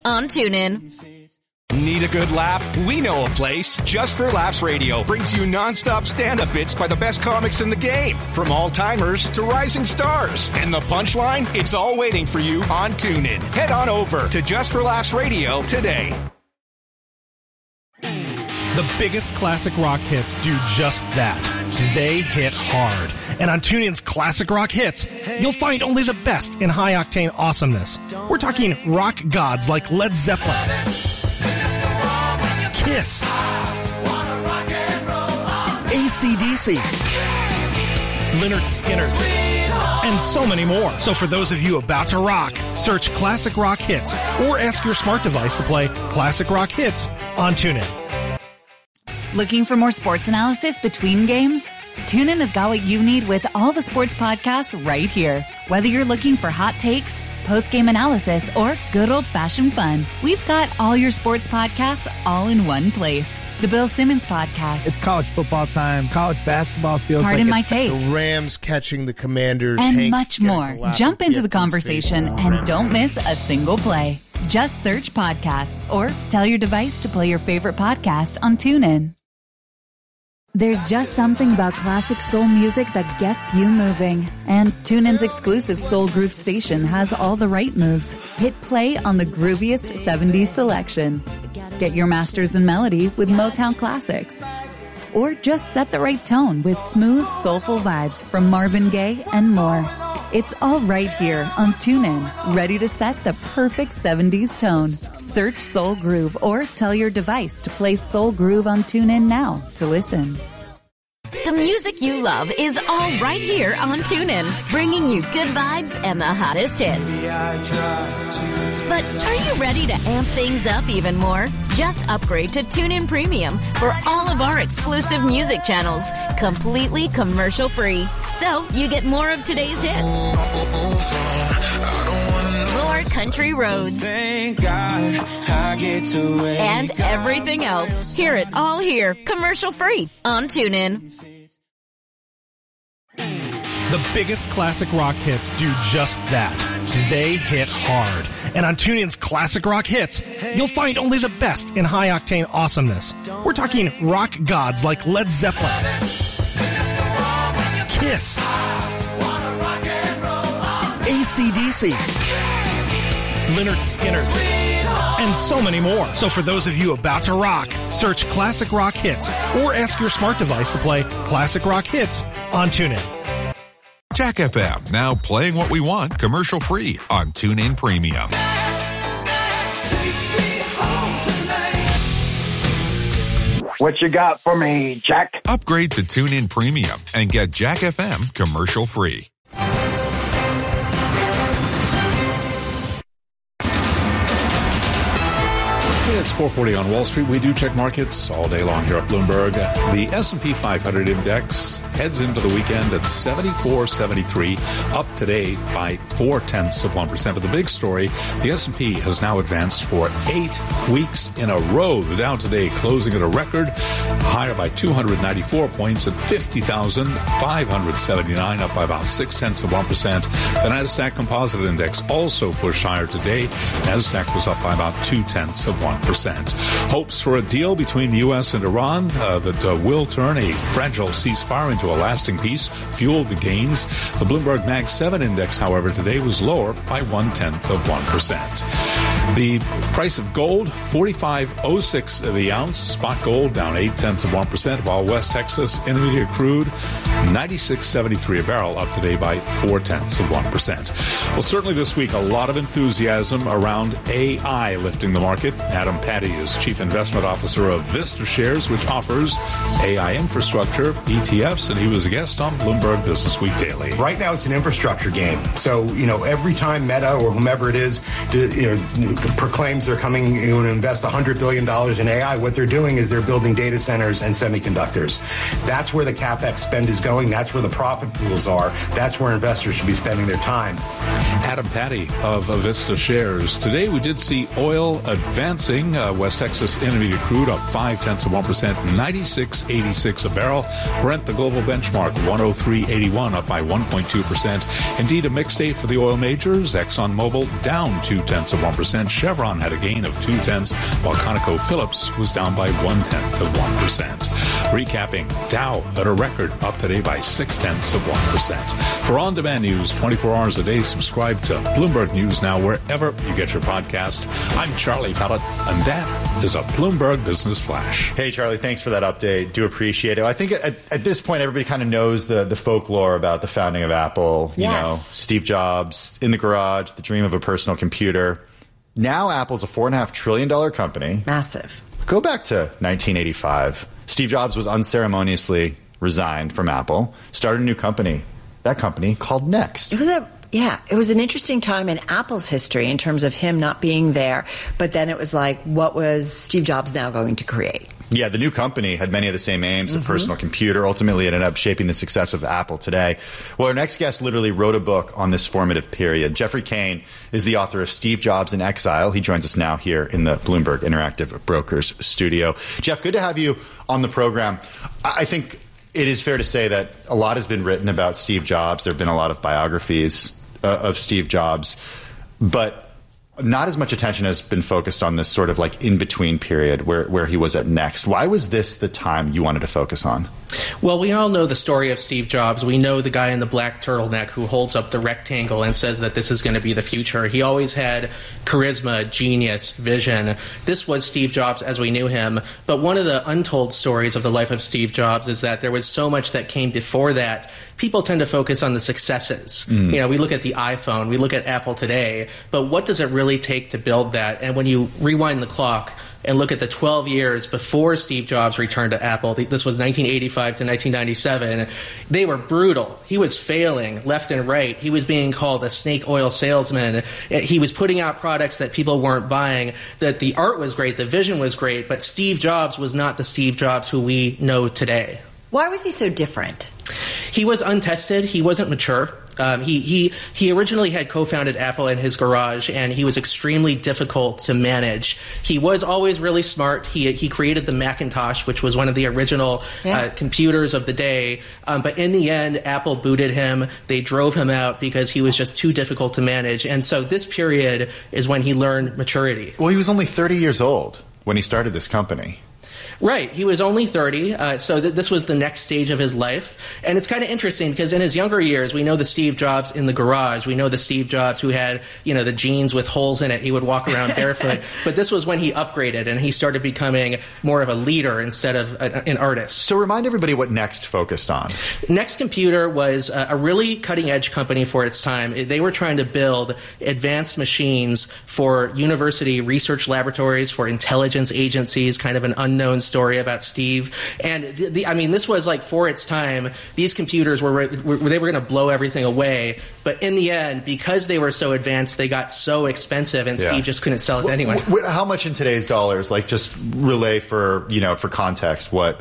on TuneIn. Need a good laugh? We know a place. Just for Laughs Radio brings you nonstop stand-up bits by the best comics in the game. From all-timers to rising stars. And the punchline? It's all waiting for you on TuneIn. Head on over to Just for Laughs Radio today. The biggest classic rock hits do just that. They hit hard. And on TuneIn's Classic Rock Hits, you'll find only the best in high-octane awesomeness. We're talking rock gods like Led Zeppelin, Kiss, AC/DC, Lynyrd Skynyrd, and so many more. So for those of you about to rock, search Classic Rock Hits or ask your smart device to play Classic Rock Hits on TuneIn. Looking for more sports analysis between games? TuneIn has got what you need with all the sports podcasts right here. Whether you're looking for hot takes, post-game analysis, or good old-fashioned fun, we've got all your sports podcasts all in one place. The Bill Simmons Podcast. It's college football time. College basketball feels Pardon my take. The Rams catching the Commanders. And much more. Jump into the conversation and don't miss a single play. Just search podcasts or tell your device to play your favorite podcast on TuneIn. There's just something about classic soul music that gets you moving. And TuneIn's exclusive Soul Groove station has all the right moves. Hit play on the grooviest 70s selection. Get your masters in melody with Motown classics. Or just set the right tone with smooth, soulful vibes from Marvin Gaye and more. It's all right here on TuneIn, ready to set the perfect 70s tone. Search Soul Groove or tell your device to play Soul Groove on TuneIn now to listen. The music you love is all right here on TuneIn, bringing you good vibes and the hottest hits. But are you ready to amp things up even more? Just upgrade to TuneIn Premium for all of our exclusive music channels, completely commercial-free. So you get more of today's hits, more country roads, and everything else. Hear it all here, commercial-free on TuneIn. The biggest classic rock hits do just that. They hit hard. And on TuneIn's Classic Rock Hits, you'll find only the best in high-octane awesomeness. We're talking rock gods like Led Zeppelin, Kiss, AC/DC, Lynyrd Skynyrd, and so many more. So for those of you about to rock, search Classic Rock Hits or ask your smart device to play Classic Rock Hits on TuneIn. Jack FM, now playing what we want commercial-free on TuneIn Premium. What you got for me, Jack? Upgrade to TuneIn Premium and get Jack FM commercial-free. It's 4:40 on Wall Street. We do check markets all day long here at Bloomberg. The S&P 500 index heads into the weekend at 74.73, up today by 0.4%. But the big story, the S&P has now advanced for 8 weeks in a row. The Dow today closing at a record higher by 294 points at 50,579, up by about 0.6%. The Nasdaq Composite Index also pushed higher today. Nasdaq was up by about 0.2%. Hopes for a deal between the U.S. and Iran that will turn a fragile ceasefire into a lasting peace fueled the gains. The Bloomberg Mag 7 index, however, today was lower by 0.1%. The price of gold, $45.06 the ounce. Spot gold down 0.8%, while West Texas Intermediate crude, $96.73 a barrel, up today by 0.4%. Well, certainly this week, a lot of enthusiasm around AI lifting the market. Adam Patty is Chief Investment Officer of Vista Shares, which offers AI infrastructure, ETFs, and he was a guest on Bloomberg Business Week Daily. Right now, it's an infrastructure game. So, every time Meta or whomever it is, proclaims they're coming to invest $100 billion in AI, what they're doing is they're building data centers and semiconductors. That's where the CapEx spend is going. That's where the profit pools are. That's where investors should be spending their time. Adam Patty of Vista Shares. Today we did see oil advancing. West Texas Intermediate crude up 0.5%, 96.86 a barrel. Brent, the global benchmark, 103.81, up by 1.2%. Indeed, a mixed day for the oil majors. ExxonMobil down 0.2%. and Chevron had a gain of 0.2, while ConocoPhillips was down by 0.1%. Recapping, Dow at a record, up today by 0.6%. For on-demand news 24 hours a day, subscribe to Bloomberg News Now wherever you get your podcast. I'm Charlie Pellet, and that is a Bloomberg Business Flash. Hey, Charlie, thanks for that update. Do appreciate it. I think at this point, everybody kind of knows the folklore about the founding of Apple. You know, Steve Jobs in the garage, the dream of a personal computer. Now Apple's a $4.5 trillion company. Massive. Go back to 1985. Steve Jobs was unceremoniously resigned from Apple, started a new company. That company called Next. It was an interesting time in Apple's history in terms of him not being there. But then it was like, what was Steve Jobs now going to create? Yeah, the new company had many of the same aims, a personal computer. Ultimately, it ended up shaping the success of Apple today. Well, our next guest literally wrote a book on this formative period. Jeffrey Kane is the author of Steve Jobs in Exile. He joins us now here in the Bloomberg Interactive Brokers studio. Jeff, good to have you on the program. I think it is fair to say that a lot has been written about Steve Jobs. There have been a lot of biographies of Steve Jobs, but not as much attention has been focused on this sort of like in-between period where he was at Next. Why was this the time you wanted to focus on? Well, we all know the story of Steve Jobs. We know the guy in the black turtleneck who holds up the rectangle and says that this is going to be the future. He always had charisma, genius, vision. This was Steve Jobs as we knew him. But one of the untold stories of the life of Steve Jobs is that there was so much that came before that. People tend to focus on the successes. You know, we look at the iPhone, we look at Apple today, but what does it really take to build that? And when you rewind the clock and look at the 12 years before Steve Jobs returned to Apple, this was 1985 to 1997, they were brutal. He was failing left and right. He was being called a snake oil salesman. He was putting out products that people weren't buying. That the art was great, the vision was great, but Steve Jobs was not the Steve Jobs who we know today. Why was he so different? He was untested. He wasn't mature. He originally had co-founded Apple in his garage, and he was extremely difficult to manage. He was always really smart. He created the Macintosh, which was one of the original computers of the day. But in the end, Apple booted him. They drove him out because he was just too difficult to manage. And so this period is when he learned maturity. Well, he was only 30 years old when he started this company. Right. He was only 30, so this was the next stage of his life. And it's kind of interesting because in his younger years, we know the Steve Jobs in the garage. We know the Steve Jobs who had, the jeans with holes in it. He would walk around barefoot. But this was when he upgraded and he started becoming more of a leader instead of an artist. So remind everybody what Next focused on. Next Computer was a really cutting-edge company for its time. They were trying to build advanced machines for university research laboratories, for intelligence agencies, kind of an unknown story about Steve. And this was like, for its time, these computers they were going to blow everything away. But in the end, because they were so advanced, they got so expensive, and Steve just couldn't sell it to anyone. How much in today's dollars? Like, just relay for context what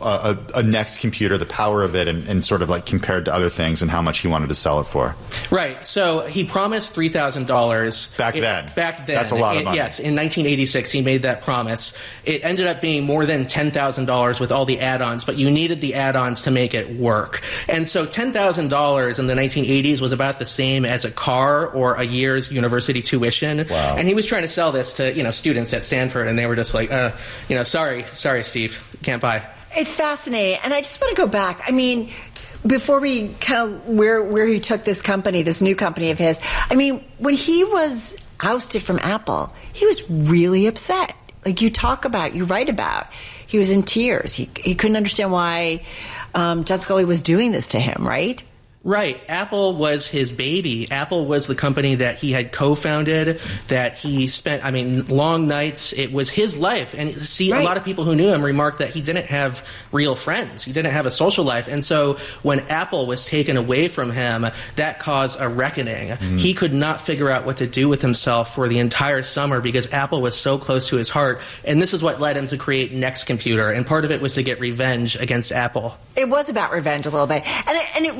a Next computer, the power of it, and sort of like compared to other things, and how much he wanted to sell it for. Right. So he promised $3,000 back then. That's a lot of money. Yes, in 1986, he made that promise. It ended up being more than $10,000 with all the add-ons, but you needed the add-ons to make it work. And so $10,000 in the 1980s was about the same as a car or a year's university tuition. Wow. And he was trying to sell this to, students at Stanford, and they were just like, sorry, Steve, can't buy. It's fascinating. And I just want to go back. I mean, before we kind of where he took this company, this new company of his, I mean, when he was ousted from Apple, he was really upset. Like you write about, he was in tears. He couldn't understand why Judd Scully was doing this to him, right? Right. Apple was his baby. Apple was the company that he had co-founded, that he spent, long nights. It was his life. And a lot of people who knew him remarked that he didn't have real friends. He didn't have a social life. And so when Apple was taken away from him, that caused a reckoning. He could not figure out what to do with himself for the entire summer because Apple was so close to his heart. And this is what led him to create Next Computer. And part of it was to get revenge against Apple. It was about revenge a little bit. And it really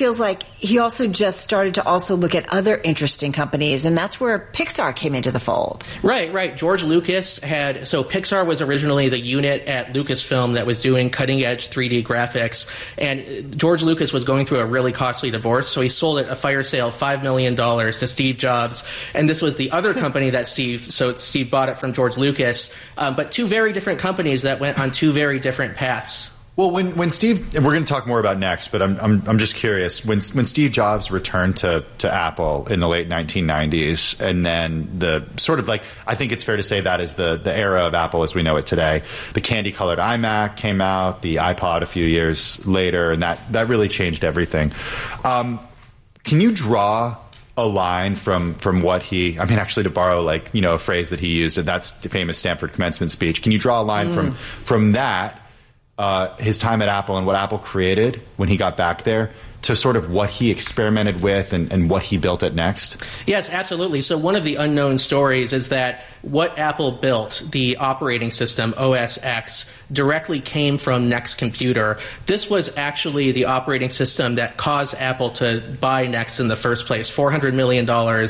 feels like he also just started to also look at other interesting companies, and that's where Pixar came into the fold. Right. George Lucas so Pixar was originally the unit at Lucasfilm that was doing cutting-edge 3D graphics, and George Lucas was going through a really costly divorce, so he sold it a fire sale $5 million to Steve Jobs, and this was the other company that Steve bought it from George Lucas, but two very different companies that went on two very different paths. Well, when Steve, and we're going to talk more about next, but I'm just curious, when Steve Jobs returned to Apple in the late 1990s, and then the sort of like, I think it's fair to say that is the era of Apple as we know it today. The candy-colored iMac came out, the iPod a few years later, and that really changed everything. Can you draw a line from what actually to borrow a phrase that he used, that's the famous Stanford commencement speech. Can you draw a line from that, his time at Apple and what Apple created when he got back there, to sort of what he experimented with and what he built at Next? Yes, absolutely. So one of the unknown stories is that what Apple built, the operating system, OS X, directly came from Next Computer. This was actually the operating system that caused Apple to buy Next in the first place. $400 million,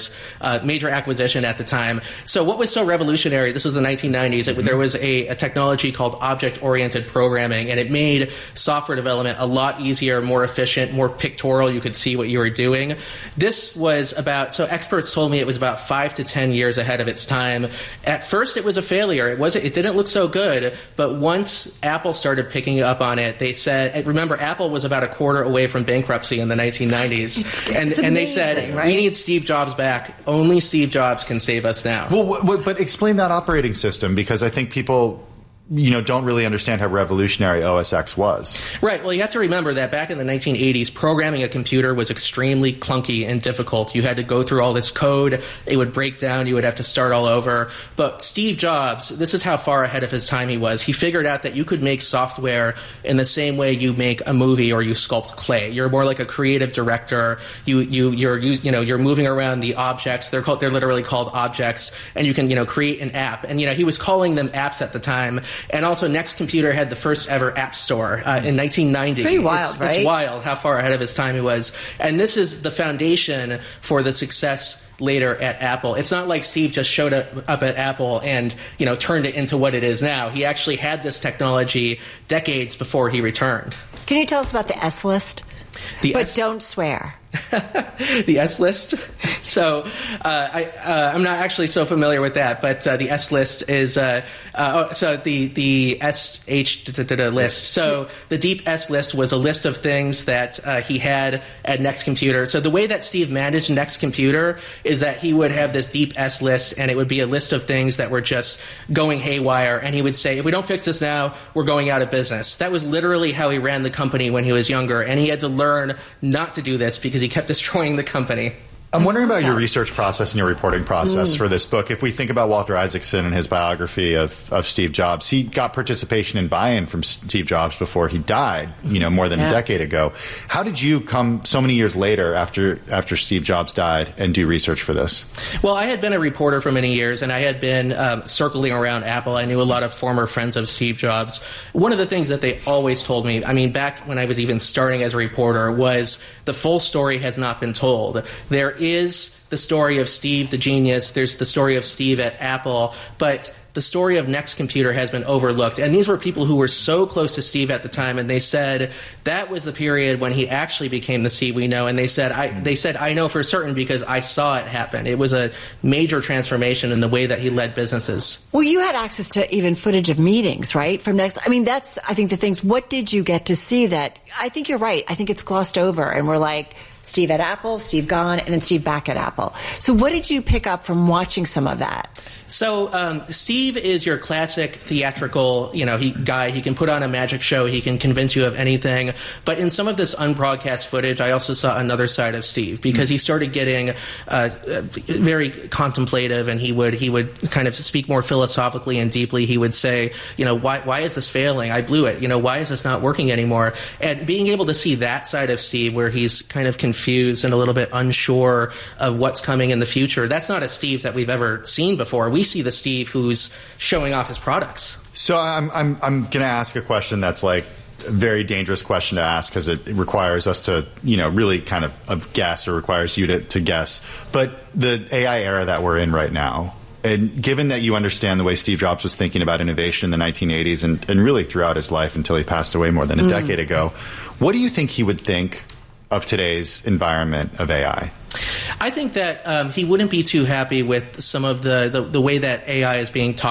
major acquisition at the time. So what was so revolutionary, this was the 1990s, there was a technology called object-oriented programming, and it made software development a lot easier, more efficient, more pictorial. You could see what you were doing. This was so experts told me it was about 5 to 10 years ahead of its time. At first, it was a failure. It didn't look so good, but once Apple started picking up on it, they said, remember, Apple was about a quarter away from bankruptcy in the 1990s. It's amazing, they said, right? We need Steve Jobs back. Only Steve Jobs can save us now. Well, but explain that operating system, because I think people don't really understand how revolutionary OS X was. Right. Well, you have to remember that back in the 1980s, programming a computer was extremely clunky and difficult. You had to go through all this code. It would break down. You would have to start all over. But Steve Jobs, this is how far ahead of his time he was. He figured out that you could make software in the same way you make a movie or you sculpt clay. You're more like a creative director. You're moving around the objects. They're literally called objects, and you can, create an app. And, he was calling them apps at the time. And also, Next Computer had the first ever app store in 1990. It's pretty wild, right? It's wild how far ahead of his time he was. And this is the foundation for the success later at Apple. It's not like Steve just showed up at Apple and, turned it into what it is now. He actually had this technology decades before he returned. Can you tell us about the S List? Don't swear. The S List. So I'm not actually so familiar with that, but the S List is the SH list. So the Deep S List was a list of things that he had at Next Computer. So the way that Steve managed Next Computer is that he would have this Deep S List, and it would be a list of things that were just going haywire, and he would say, if we don't fix this now, we're going out of business. That was literally how he ran the company when he was younger, and he had to learn not to do this because he kept destroying the company. I'm wondering about your research process and your reporting process for this book. If we think about Walter Isaacson and his biography of Steve Jobs, he got participation and buy-in from Steve Jobs before he died, more than a decade ago. How did you come so many years later after Steve Jobs died and do research for this? Well, I had been a reporter for many years, and I had been circling around Apple. I knew a lot of former friends of Steve Jobs. One of the things that they always told me, back when I was even starting as a reporter, was the full story has not been told. There is the story of Steve the genius, there's the story of Steve at Apple, but the story of Next Computer has been overlooked. And these were people who were so close to Steve at the time, and they said that was the period when he actually became the Steve we know. And they said, I know for certain because I saw it happen. It was a major transformation in the way that he led businesses. Well, you had access to even footage of meetings, right? From Next. That's, I think, the things. What did you get to see that? I think you're right. I think it's glossed over, and we're like, Steve at Apple, Steve gone, and then Steve back at Apple. So what did you pick up from watching some of that? So Steve is your classic theatrical, guy. He can put on a magic show. He can convince you of anything. But in some of this unbroadcast footage, I also saw another side of Steve because he started getting very contemplative, and he would kind of speak more philosophically and deeply. He would say, why is this failing? I blew it. Why is this not working anymore? And being able to see that side of Steve where he's kind of confused and a little bit unsure of what's coming in the future, that's not a Steve that we've ever seen before. We see the Steve who's showing off his products. So I'm going to ask a question that's like very dangerous question to ask because it requires us to, really kind of guess, or requires you to guess. But the AI era that we're in right now, and given that you understand the way Steve Jobs was thinking about innovation in the 1980s and really throughout his life until he passed away more than a decade ago, what do you think he would think of today's environment of AI? I think that he wouldn't be too happy with some of the way that AI is being taught